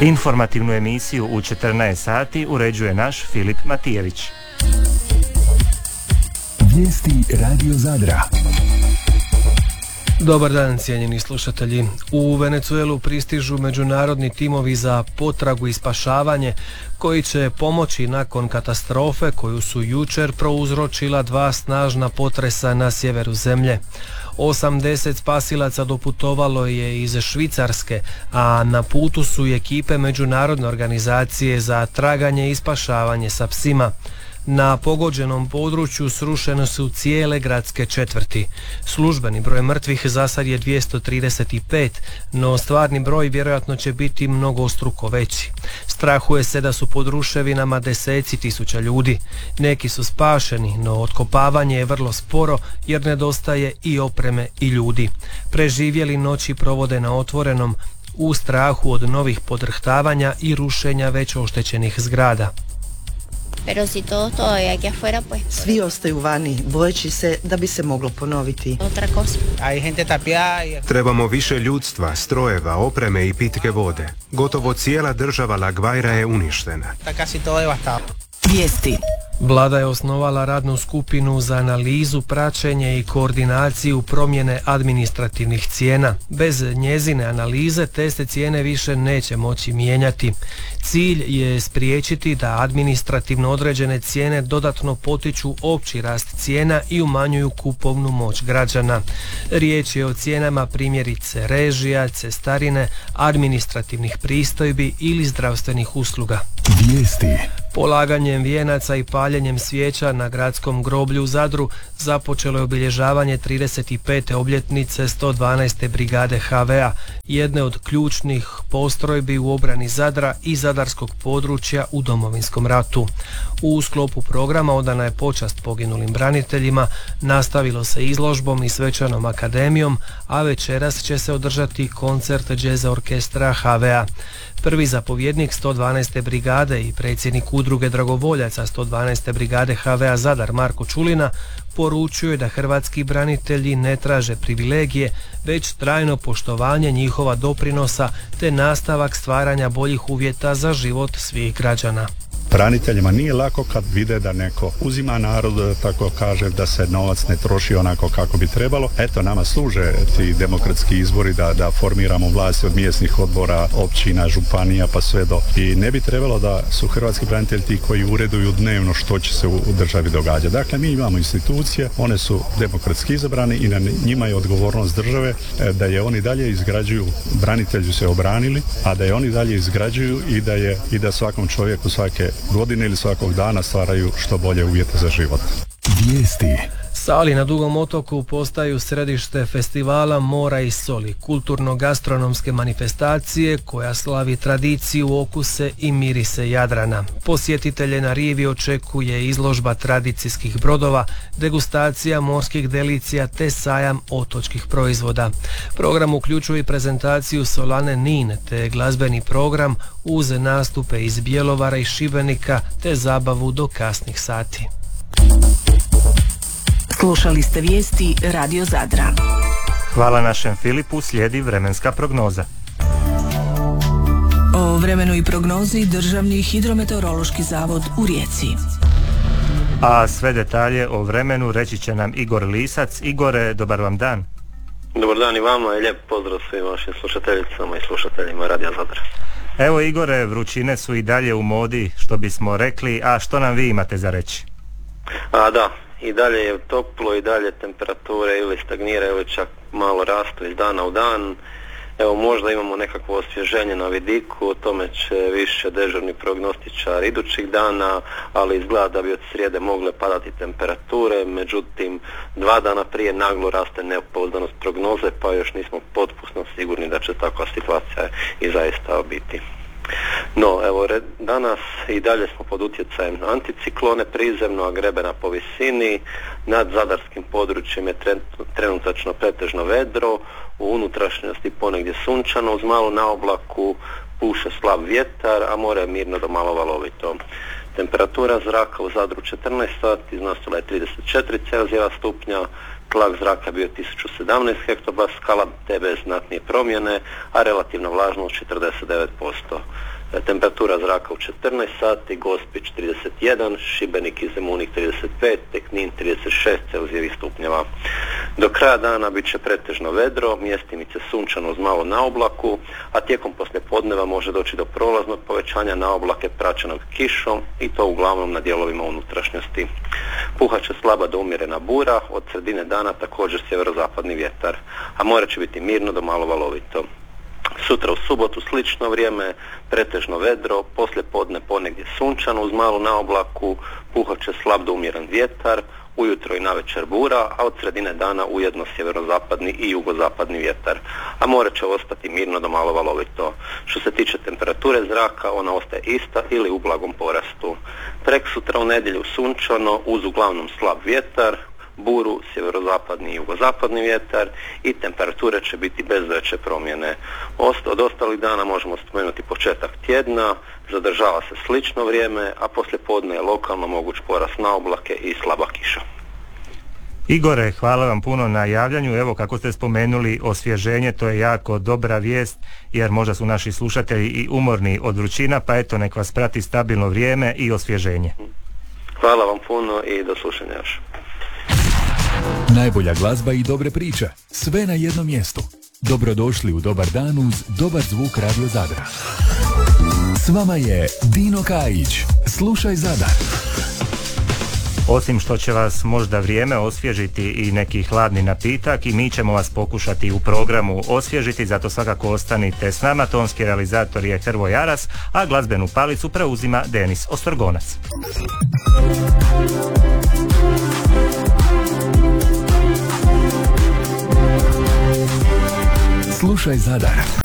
Informativnu emisiju u 14 sati uređuje naš Filip Matijević. Vijesti Radio Zadra. Dobar dan, cijenjeni slušatelji. U Venezuelu pristižu međunarodni timovi za potragu i spašavanje koji će pomoći nakon katastrofe koju su jučer prouzročila dva snažna potresa na sjeveru zemlje. 80 spasilaca doputovalo je iz Švicarske, a na putu su i ekipe Međunarodne organizacije za traganje i spašavanje sa psima. Na pogođenom području srušene su cijele gradske četvrti. Službeni broj mrtvih za sad je 235, no stvarni broj vjerojatno će biti mnogostruko veći. Strahuje se da su pod ruševinama deseci tisuća ljudi. Neki su spašeni, no otkopavanje je vrlo sporo jer nedostaje i opreme i ljudi. Preživjeli noći provode na otvorenom u strahu od novih podrhtavanja i rušenja već oštećenih zgrada. Svi ostaju vani, bojeći se da bi se moglo ponoviti. Trebamo više ljudstva, strojeva, opreme i pitke vode. Gotovo cijela država La Guaira je uništena. Vijesti. Vlada je osnovala radnu skupinu za analizu, praćenje i koordinaciju promjene administrativnih cijena. Bez njezine analize te se cijene više neće moći mijenjati. Cilj je spriječiti da administrativno određene cijene dodatno potiču opći rast cijena i umanjuju kupovnu moć građana. Riječ je o cijenama primjerice režija, cestarine, administrativnih pristojbi ili zdravstvenih usluga. Vijesti. Polaganjem vijenaca i paljenjem svijeća na gradskom groblju u Zadru započelo je obilježavanje 35. obljetnice 112. brigade HV-a, jedne od ključnih postrojbi u obrani Zadra i zadarskog područja u Domovinskom ratu. U sklopu programa odana je počast poginulim braniteljima, nastavilo se izložbom i svečanom akademijom, a večeras će se održati koncert džeza orkestra HV-a. Prvi zapovjednik 112. brigade i predsjednik udruge dragovoljaca 112. brigade HV-a Zadar Marko Čulina poručuje da hrvatski branitelji ne traže privilegije, već trajno poštovanje njihova doprinosa te nastavak stvaranja boljih uvjeta za život svih građana. Braniteljima nije lako kad vide da neko uzima narod, tako kaže, da se novac ne troši onako kako bi trebalo. Eto, nama služe ti demokratski izbori da formiramo vlasti od mjesnih odbora, općina, županija pa sve do. I ne bi trebalo da su hrvatski branitelji ti koji ureduju dnevno što će se u državi događati. Dakle, mi imamo institucije, one su demokratski izabrani i na njima je odgovornost države da je oni dalje izgrađuju, branitelji se obranili, a da je oni dalje izgrađuju i da svakom čovjeku svake godine ili svakog dana stvaraju što bolje uvjete za život. Vijesti. Sali na Dugom otoku postaju središte festivala Mora i soli, kulturno-gastronomske manifestacije koja slavi tradiciju, okuse i mirise Jadrana. Posjetitelje na rivi očekuje izložba tradicijskih brodova, degustacija morskih delicija te sajam otočkih proizvoda. Program uključuje i prezentaciju Solane Nin te glazbeni program uz nastupe iz Bjelovara i Šibenika te zabavu do kasnih sati. Slušali ste vijesti Radio Zadra. Hvala našem Filipu, slijedi vremenska prognoza. O vremenu i prognozi Državni hidrometeorološki zavod u Rijeci. A sve detalje o vremenu reći će nam Igor Lisac. Igore, dobar vam dan. Dobar dan i vama i lijep pozdrav svim vašim slušateljicama i slušateljima Radija Zadra. Evo Igore, vrućine su i dalje u modi, što bismo rekli, a što nam vi imate za reći? Da, i dalje je toplo, i dalje temperature ili stagniraju ili čak malo rastu iz dana u dan. Evo, možda imamo nekakvo osvježenje na vidiku, o tome će više dežurni prognostičar idućih dana, ali izgleda da bi od srijede mogle padati temperature, međutim 2 dana prije naglo raste nepouzdanost prognoze, pa još nismo potpuno sigurni da će takva situacija i zaista biti. No, evo, danas i dalje smo pod utjecajem anticiklone prizemno, a grebena po visini. Nad zadarskim područjem je trenutačno pretežno vedro, u unutrašnjosti ponegdje sunčano, uz malo na oblaku puše slab vjetar, a more je mirno do malo valovito. Temperatura zraka u Zadru 14 sati iznosila je 34 Celzijeva stupnja, tlak zraka bio 1017 hektopaskala, te bez znatnije promjene, a relativna vlažnost 49%. Temperatura zraka u 14 sati, Gospić 31, Šibenik i Zemunik 35, te Knin 36 Celzijevih stupnjeva. Do kraja dana bit će pretežno vedro, mjestimice sunčano uz malo na oblaku, a tijekom poslijepodneva može doći do prolaznog povećanja na oblake praćenog kišom i to uglavnom na dijelovima unutrašnjosti. Puhat će slaba do umjerena bura, od sredine dana također sjeverozapadni vjetar, a more će biti mirno do malo valovito. Sutra u subotu slično vrijeme, pretežno vedro, poslijepodne ponegdje sunčano uz malu naoblaku, puhat će slab do umjeren vjetar, ujutro i navečer bura, a od sredine dana ujedno sjeverozapadni i jugozapadni vjetar, a more će ostati mirno do malo valovito. Što se tiče temperature zraka, ona ostaje ista ili u blagom porastu. Preksutra u nedjelju sunčano uz uglavnom slab vjetar, buru, sjeverozapadni i jugozapadni vjetar i temperature će biti bez veće promjene. Od ostalih dana možemo spomenuti početak tjedna, zadržava se slično vrijeme, a poslijepodne je lokalno moguć porast na oblake i slaba kiša. Igore, hvala vam puno na javljanju. Evo, kako ste spomenuli, osvježenje, to je jako dobra vijest, jer možda su naši slušatelji i umorni od vrućina, pa eto, nek vas prati stabilno vrijeme i osvježenje. Hvala vam puno i do slušanja još. Najbolja glazba i dobre priče, sve na jednom mjestu. Dobrodošli u Dobar dan uz Dobar zvuk Radio Zadra. S vama je Dino Kajić. Slušaj Zadar. Osim što će vas možda vrijeme osvježiti i neki hladni napitak, i mi ćemo vas pokušati u programu osvježiti, zato svakako ostanite s nama. Tonski realizator je Hrvoje Aras, a glazbenu palicu preuzima Denis Ostrgonac. Slušaj Zadar.